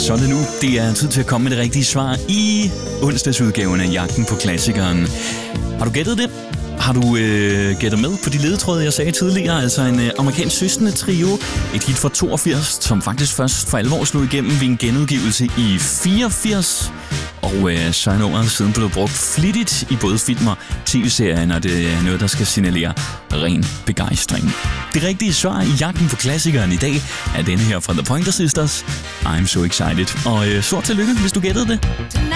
Så er det nu. Det er tid til at komme med det rigtige svar i onsdagsudgaven af Jagten på Klassikeren. Har du gættet det? Har du gættet med på de ledetråde, jeg sagde tidligere? Altså en amerikansk søskende trio. Et hit fra 82, som faktisk først for alvor slog igennem ved en genudgivelse i 84. Og så er nummeret siden blevet brugt flittigt i både film og tv-serier, når det er noget, der skal signalere ren begejstring. Det rigtige svar i Jagten på Klassikeren i dag er denne her fra The Pointer Sisters. I'm so excited. Og stort tillykke, hvis du gættede det.